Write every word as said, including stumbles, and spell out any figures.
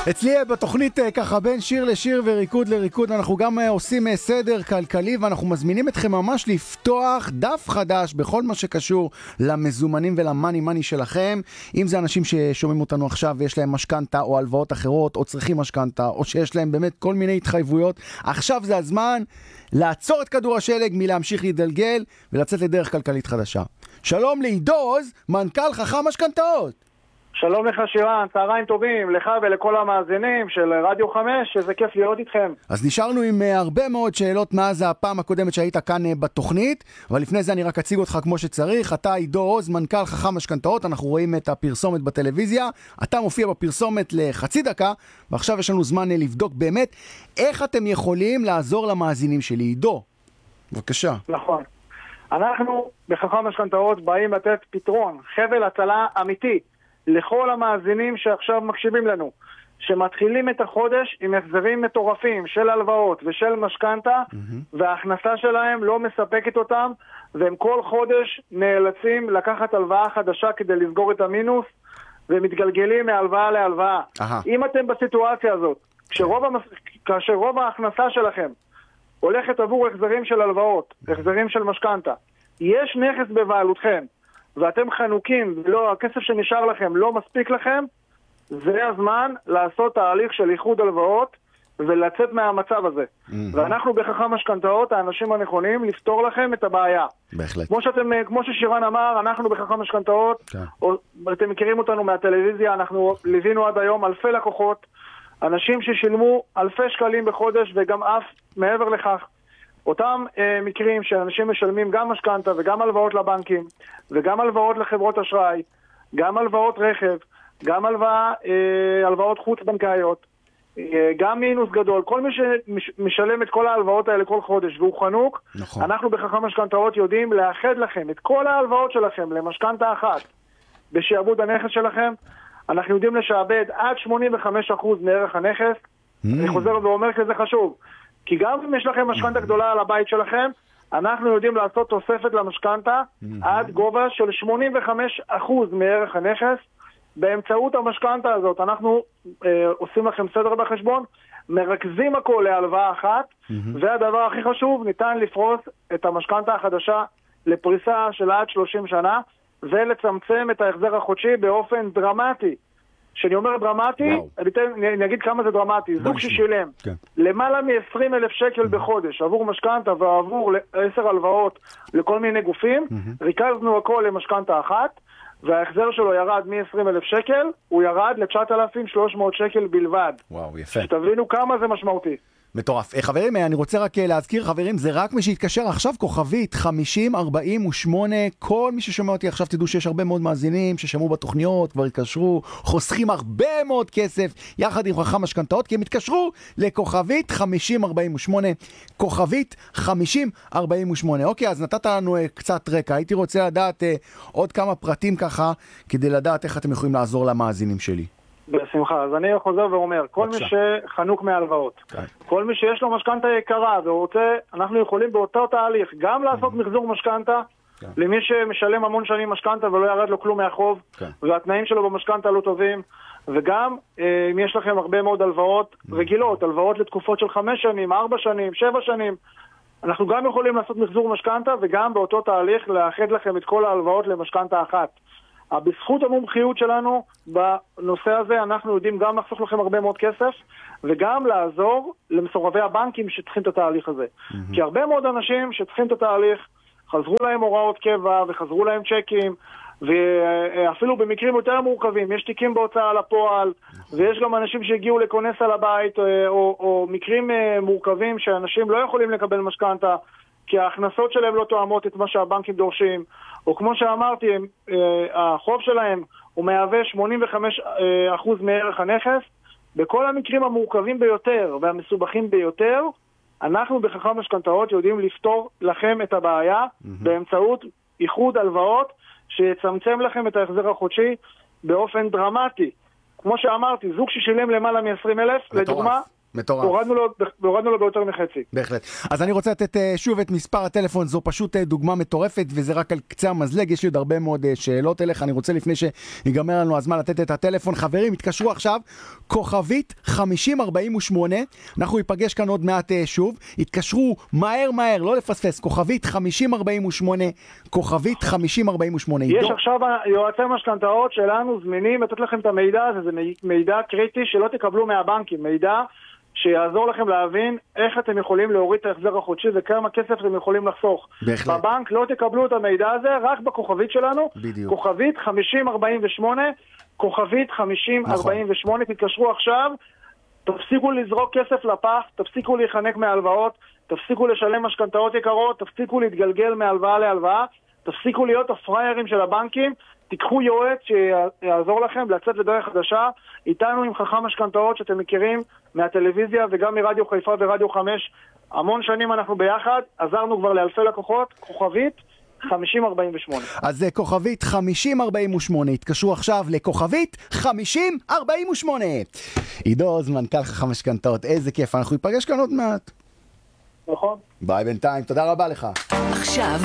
אצלי בתוכנית ככה בין שיר לשיר וריקוד לריקוד אנחנו גם עושים סדר כלכלי ואנחנו מזמינים אתכם ממש לפתוח דף חדש בכל מה שקשור למזומנים ולמאני מאני שלכם. אם זה אנשים ששומעים אותנו עכשיו ויש להם משכנתה או הלוואות אחרות או צריכים משכנתה או שיש להם באמת כל מיני התחייבויות, עכשיו זה הזמן לעצור את כדור השלג מלהמשיך להתגלגל ולצאת לדרך כלכלית חדשה. שלום לעידו עוז, מנכ"ל חכם משכנתאות. שלום לך שירן, צהריים טובים, לך ולכל המאזינים של רדיו חמש, שזה כיף להיות איתכם. אז נשארנו עם uh, הרבה מאוד שאלות מאז הפעם הקודמת שהיית כאן uh, בתוכנית, אבל לפני זה אני רק אציג אותך כמו שצריך. אתה עידו עוז, מנכ"ל חכם משכנתאות, אנחנו רואים את הפרסומת בטלוויזיה, אתה מופיע בפרסומת לחצי דקה, ועכשיו יש לנו זמן uh, לבדוק באמת איך אתם יכולים לעזור למאזינים שלי. עידו, בבקשה. נכון. אנחנו בחכם משכנתאות באים לתת פתרון, חבל הצלה אמיתי, לכל המאזינים שעכשיו מקשיבים לנו, שמתחילים את החודש עם החזרים מטורפים של הלוואות ושל משכנתה, mm-hmm. וההכנסה שלהם לא מספקת אותם, והם כל חודש נאלצים לקחת הלוואה חדשה כדי לסגור את המינוס, ומתגלגלים מהלוואה להלוואה. Aha. אם אתם בסיטואציה הזאת, כשרוב, המס... כאשר רוב ההכנסה שלכם הולכת עבור החזרים של הלוואות, החזרים של משכנתה, יש נכס בבעלותכם, ואתם חנוקים, ולא, הכסף שנשאר לכם לא מספיק לכם, זה הזמן לעשות תהליך של איחוד הלוואות, ולצאת מהמצב הזה. Mm-hmm. ואנחנו בחכם משכנתאות, האנשים הנכונים, לפתור לכם את הבעיה. בהחלט. כמו שאתם, כמו ששירן אמר, אנחנו בחכם משכנתאות, okay. או, אתם מכירים אותנו מהטלוויזיה, אנחנו ליווינו עד היום אלפי לקוחות, אנשים ששילמו אלפי שקלים בחודש, וגם אף מעבר לכך, אותם אה, מקרים שאנשים משלמים גם משכנתה וגם הלוואות לבנקים וגם הלוואות לחברות אשראי, גם הלוואות רכב, גם הלוואה, אה, הלוואות חוץ בנקאיות, אה, גם מינוס גדול, כל מי שמשלם את כל ההלוואות האלה כל חודש והוא חנוק, נכון. אנחנו בחכם משכנתאות יודעים לאחד לכם את כל ההלוואות שלכם למשכנתה אחת בשעבוד הנכס שלכם. אנחנו יודעים לשעבד עד שמונים וחמישה אחוז מערך הנכס. mm. אני חוזר ואומר כי זה חשוב, כי גם אם יש לכם משכנתה גדולה על הבית שלכם, אנחנו יודעים לעשות תוספת למשכנתה עד גובה של שמונים וחמישה אחוז מערך הנכס. באמצעות המשכנתה הזאת אנחנו אה, עושים לכם סדר בחשבון, מרכזים הכל להלוואה אחת, והדבר הכי חשוב, ניתן לפרוס את המשכנתה החדשה לפריסה של עד שלושים שנה, ולצמצם את ההחזר החודשי באופן דרמטי. שאני אומר דרמטי, אני, תן, אני אגיד כמה זה דרמטי. זוג ששילם כן. למעלה מ-עשרים אלף שקל בחודש עבור משכנתה ועבור עשר הלוואות לכל מיני גופים, ריכזנו הכל למשכנתה אחת, וההחזר שלו ירד מ-עשרים אלף שקל, הוא ירד ל-תשעת אלפים ושלוש מאות שקל בלבד. וואו, יפה. שתבינו כמה זה משמעותי. מטורף. חברים, אני רוצה רק להזכיר, חברים, זה רק מי שהתקשר עכשיו כוכבית חמישים ארבעים ושמונה. כל מי ששומע אותי עכשיו תדעו שיש הרבה מאוד מאזינים ששמעו בתוכניות, כבר התקשרו, חוסכים הרבה מאוד כסף יחד עם חכם משכנתאות, כי הם התקשרו לכוכבית חמישים ארבעים ושמונה, כוכבית חמישים ארבעים ושמונה. אוקיי, אז נתת לנו קצת רקע. הייתי רוצה לדעת אה, עוד כמה פרטים ככה, כדי לדעת איך אתם יכולים לעזור למאזינים שלי. בשמחה. אז אני חוזר ואומר, כל מי שחנוק מהלוואות, כל מי שיש לו משכנתה יקרה ורוצה, אנחנו יכולים באותו תהליך גם לעשות מחזור משכנתה למי שמשלם המון שנים משכנתה ולא ירד לו כלום מהחוב, והתנאים שלו במשכנתה לא טובים, וגם אם יש לכם הרבה מאוד הלוואות רגילות, הלוואות לתקופות של חמש שנים, ארבע שנים, שבע שנים, אנחנו גם יכולים לעשות מחזור משכנתה וגם באותו תהליך לאחד לכם את כל ההלוואות למשכנתה אחת. בזכות המומחיות שלנו בנושא הזה, אנחנו יודעים גם לחסוך לכם הרבה מאוד כסף, וגם לעזור למסורבי הבנקים שצריכים את התהליך הזה. Mm-hmm. כי הרבה מאוד אנשים שצריכים את התהליך, חזרו להם הוראות קבע, וחזרו להם צ'קים, ואפילו במקרים יותר מורכבים, יש תיקים בהוצאה לפועל, ויש גם אנשים שהגיעו לכונס על הבית, או, או מקרים מורכבים שאנשים לא יכולים לקבל משכנתה, כי ההכנסות שלהם לא תואמות את מה שהבנקים דורשים, או כמו שאמרתי, החוב שלהם הוא מהווה שמונים וחמישה אחוז מערך הנכס. בכל המקרים המורכבים ביותר והמסובכים ביותר, אנחנו בחכם משכנתאות יודעים לפתור לכם את הבעיה mm-hmm. באמצעות איחוד הלוואות שיצמצם לכם את ההחזר החודשי באופן דרמטי. כמו שאמרתי, זוג ששילם למעלה מ-עשרים אלף, לדוגמה, מטורף. הורדנו לו, הורדנו לו ביותר מחצי. בהחלט. אז אני רוצה לתת שוב את מספר הטלפון, זו פשוט דוגמה מטורפת, וזה רק על קצה המזלג, יש לי עוד הרבה מאוד שאלות אליך, אני רוצה לפני שיגמר לנו הזמן לתת את הטלפון. חברים, התקשרו עכשיו, כוכבית חמישים ארבעים ושמונה, אנחנו ייפגש כאן עוד מעט שוב, התקשרו מהר מהר, לא לפספס, כוכבית חמישים ארבעים ושמונה, כוכבית חמישים ארבעים ושמונה. יש עכשיו יועצי משכנתאות שלנו זמינים לתת לכם את המידע הזה, זה מידע קריטי שלא תקבלו מהבנקים, מידע שיעזור לכם להבין איך אתם יכולים להוריד את ההחזר החודשי וכמה כסף אתם יכולים לחסוך. בהחלט. בבנק לא תקבלו את המידע הזה, רק בכוכבית שלנו, בדיוק. כוכבית חמישים ארבעים ושמונה, כוכבית חמישים ארבעים ושמונה, נכון. תתקשרו עכשיו, תפסיקו לזרוק כסף לפח, תפסיקו להיחנק מהלוואות, תפסיקו לשלם משכנתאות יקרות, תפסיקו להתגלגל מהלוואה להלוואה, תפסיקו להיות הפריירים של הבנקים, תיקחו יועץ שיעזור לכם לצאת לדרך חדשה, איתנו עם חכם משכנתאות שאתם מכירים מהטלוויזיה וגם מרדיו חיפה ורדיו חמש, המון שנים אנחנו ביחד, עזרנו כבר לאלפי לקוחות, כוכבית חמישים ארבעים ושמונה. אז זה כוכבית חמישים ארבעים ושמונה, התקשרו עכשיו לכוכבית חמישים ארבעים ושמונה. עידו עוז, מנכ"ל חכם משכנתאות, איזה כיף, אנחנו ניפגש כאן עוד מעט. נכון. ביי בינתיים, תודה רבה לך. עכשיו